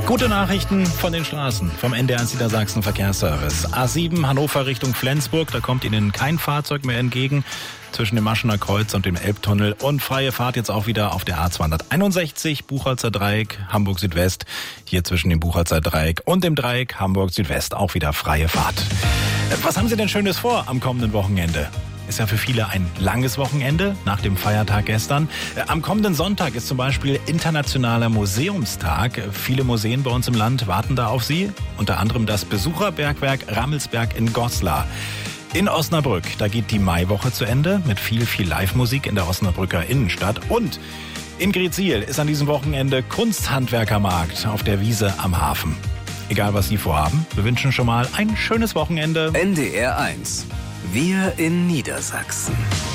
Gute Nachrichten von den Straßen vom NDR1 Niedersachsen Verkehrsservice. A7 Hannover Richtung Flensburg, da kommt Ihnen kein Fahrzeug mehr entgegen. Zwischen dem Maschener Kreuz und dem Elbtunnel und freie Fahrt jetzt auch wieder auf der A261 Buchholzer Dreieck Hamburg Südwest. Hier zwischen dem Buchholzer Dreieck und dem Dreieck Hamburg Südwest auch wieder freie Fahrt. Was haben Sie denn Schönes vor am kommenden Wochenende? Ist ja für viele ein langes Wochenende nach dem Feiertag gestern. Am kommenden Sonntag ist zum Beispiel Internationaler Museumstag. Viele Museen bei uns im Land warten da auf Sie. Unter anderem das Besucherbergwerk Rammelsberg in Goslar. In Osnabrück, da geht die Maiwoche zu Ende mit viel Live-Musik in der Osnabrücker Innenstadt. Und in Greetsiel ist an diesem Wochenende Kunsthandwerkermarkt auf der Wiese am Hafen. Egal was Sie vorhaben, wir wünschen schon mal ein schönes Wochenende. NDR 1. Wir in Niedersachsen.